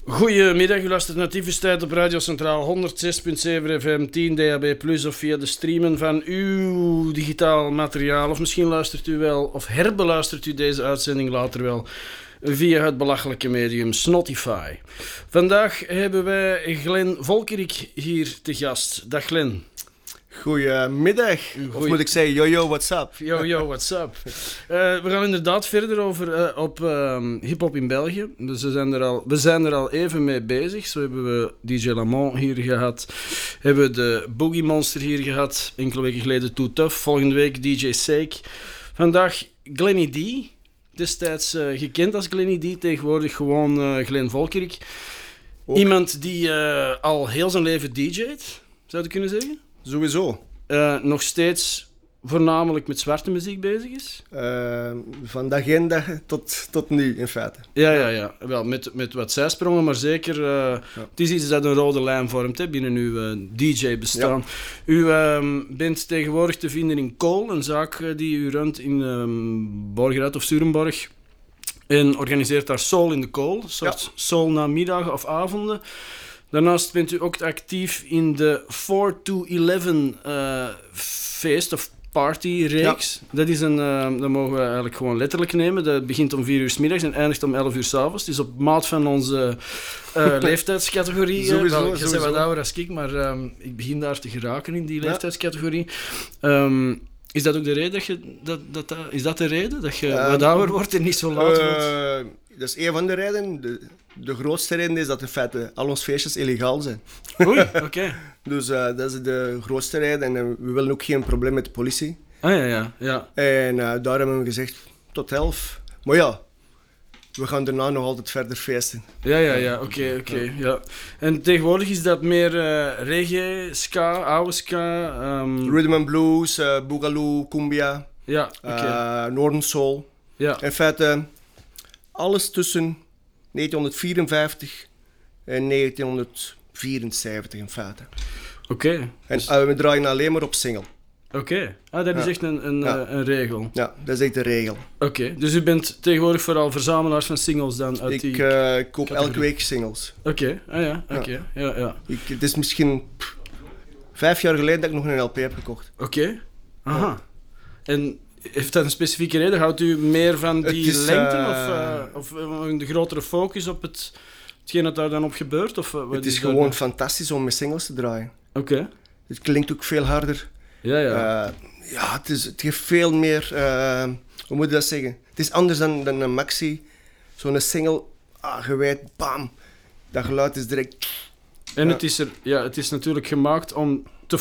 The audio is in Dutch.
Goedemiddag, u luistert naar Tyfus Tijd op Radio Centraal 106.7 FM, 10 DAB+, of via de streamen van uw digitaal materiaal. Of misschien luistert u wel, of herbeluistert u deze uitzending later wel via het belachelijke medium Snotify. Vandaag hebben wij Glenn Volkerik hier te gast. Dag Glenn. Goedemiddag. Of moet ik zeggen, yo, what's up? Yo, what's up? We gaan inderdaad verder over op hip-hop in België. Dus we zijn er al even mee bezig. Zo hebben we DJ Lamont hier gehad. Hebben we de Boogie Monster hier gehad. Enkele weken geleden Too Tough. Volgende week DJ Sake. Vandaag Glenny D. Destijds gekend als Glenny D. Tegenwoordig gewoon Glenn Volkerik. Ook. Iemand die al heel zijn leven DJ't, zou je kunnen zeggen? Sowieso. Nog steeds voornamelijk met zwarte muziek bezig is? Van dag één dag tot nu, in feite. Ja. Wel, met wat zijsprongen, maar zeker... Het is iets dat een rode lijn vormt binnen uw DJ-bestaan. Ja. U bent tegenwoordig te vinden in Kool, een zaak die u runt in Borgerhout of Sturenborg. En organiseert daar Soul in de Kool, een soort Soul namiddagen of avonden. Daarnaast bent u ook actief in de 4-to-11 feest of party-reeks. Ja. Dat is dat mogen we eigenlijk gewoon letterlijk nemen. Dat begint om 4 uur 's middags en eindigt om 11 uur 's avonds. Het is op maat van onze leeftijdscategorie. Sowieso. Je bent wat ouder als ik, maar ik begin daar te geraken in die leeftijdscategorie. Is dat ook de reden is dat de reden? Dat je wat ouder wordt en niet zo laat wordt? Dat is een van de redenen. De grootste reden is dat in feite al onze feestjes illegaal zijn. Oei, oké. Dus dat is de grootste reden. En we willen ook geen probleem met de politie. Ja. En daar hebben we gezegd tot 11. Maar ja, we gaan daarna nog altijd verder feesten. Ja, oké. Ja. En tegenwoordig is dat meer reggae, ska, oude ska... Rhythm and blues, boogaloo, cumbia, Northern soul. Ja. In feite, alles tussen 1954 en 1974 in feite. Oké. En we draaien alleen maar op single. Oké. Dat is echt een regel. Ja, dat is echt de regel. Oké. Dus u bent tegenwoordig vooral verzamelaars van singles dan uit die... Ik koop elke week singles. Oké. Ja. Het is misschien 5 jaar geleden dat ik nog een LP heb gekocht. Oké. Aha. Ja. En heeft dat een specifieke reden? Houdt u meer van die lengte of een grotere focus op hetgeen dat daar dan op gebeurt? Of, het is gewoon fantastisch om met singles te draaien. Oké. Het klinkt ook veel harder. Ja. Het geeft veel meer... hoe moet je dat zeggen? Het is anders dan een maxi. Zo'n single, gewijd, bam. Dat geluid is direct... En het is natuurlijk gemaakt om te